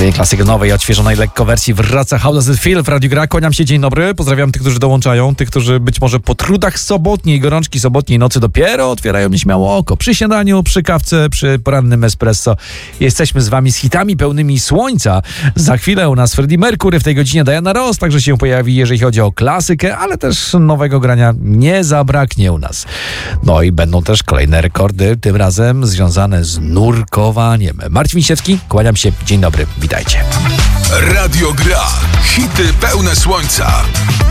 Kolejny klasyk nowej, odświeżonej lekko wersji wraca How Does It Feel w Radiu Gra. Kłaniam się, dzień dobry. Pozdrawiam tych, którzy dołączają, tych, którzy być może po trudach sobotniej, gorączki sobotniej nocy dopiero otwierają nieśmiało oko. Przy śniadaniu, przy kawce, przy porannym espresso. Jesteśmy z wami z hitami pełnymi słońca. Za chwilę u nas Freddie Mercury, w tej godzinie Diana Ross także się pojawi, jeżeli chodzi o klasykę, ale też nowego grania nie zabraknie u nas. No i będą też kolejne rekordy, tym razem związane z nurkowaniem. Marcin Wiśniewski, kłaniam się, dzień dobry, witajcie. Radio Gra. Hity pełne słońca.